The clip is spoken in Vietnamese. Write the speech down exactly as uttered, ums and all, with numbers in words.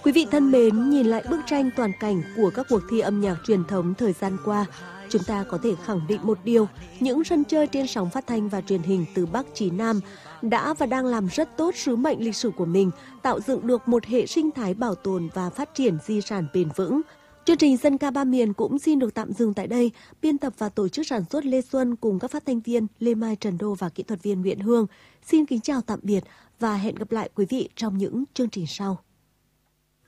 Quý vị thân mến, nhìn lại bức tranh toàn cảnh của các cuộc thi âm nhạc truyền thống thời gian qua, chúng ta có thể khẳng định một điều, những sân chơi trên sóng phát thanh và truyền hình từ Bắc chí Nam đã và đang làm rất tốt sứ mệnh lịch sử của mình, tạo dựng được một hệ sinh thái bảo tồn và phát triển di sản bền vững. Chương trình Dân ca ba miền cũng xin được tạm dừng tại đây. Biên tập và tổ chức sản xuất Lê Xuân cùng các phát thanh viên Lê Mai, Trần Đô và kỹ thuật viên Nguyễn Hương xin kính chào tạm biệt và hẹn gặp lại quý vị trong những chương trình sau.